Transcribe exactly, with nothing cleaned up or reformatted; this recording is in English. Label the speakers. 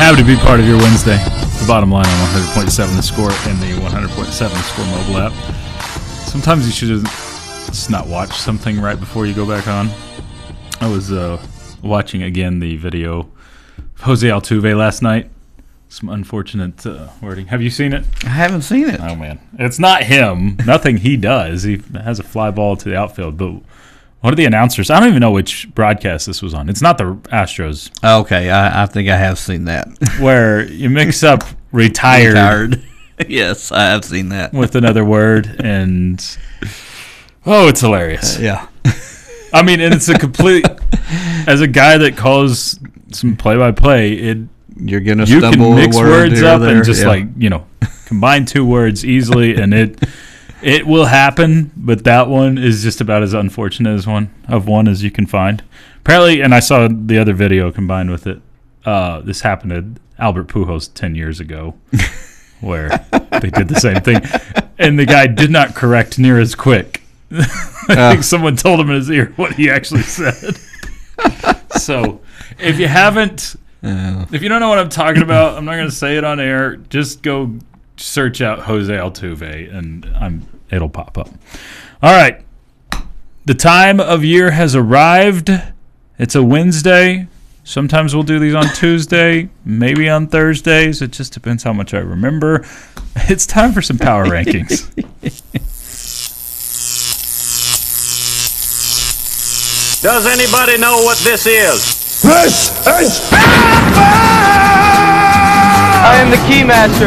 Speaker 1: Happy to be part of your Wednesday. The bottom line on one hundred point seven The Score and the one hundred point seven The Score mobile app. Sometimes you should just not watch something right before you go back on. I was uh, watching again the video of Jose Altuve last night. Some unfortunate uh, wording. Have you seen it?
Speaker 2: I haven't seen it.
Speaker 1: Oh, man. It's not him. Nothing he does. He has a fly ball to the outfield. But one of the announcers, I don't even know which broadcast this was on. It's not the Astros.
Speaker 2: Okay, I, I think I have seen that.
Speaker 1: Where you mix up retired,
Speaker 2: Retired. Yes, I have seen that.
Speaker 1: with another word. And, oh, it's hilarious.
Speaker 2: Yeah.
Speaker 1: I mean, and it's a complete, as a guy that calls some play-by-play, it
Speaker 2: You're going to
Speaker 1: you
Speaker 2: stumble
Speaker 1: can mix
Speaker 2: a word
Speaker 1: words
Speaker 2: here or
Speaker 1: up
Speaker 2: there.
Speaker 1: and just
Speaker 2: Yeah.
Speaker 1: like, you know, combine two words easily, and it it will happen. But that one is just about as unfortunate as one of one as you can find. Apparently, and I saw the other video combined with it. Uh, this happened to Albert Pujols ten years ago, where they did the same thing, and the guy did not correct near as quick. I
Speaker 2: Uh.
Speaker 1: think someone told him in his ear what he actually said. So, if you haven't.
Speaker 2: Uh,
Speaker 1: If you don't know what I'm talking about, I'm not going to say it on air. Just go search out Jose Altuve, and I'm it'll pop up. All right. The time of year has arrived. It's a Wednesday. Sometimes we'll do these on Tuesday, maybe on Thursdays. It just depends how much I remember. It's time for some power rankings.
Speaker 3: Does anybody know what this is?
Speaker 4: This is
Speaker 5: I am the Keymaster.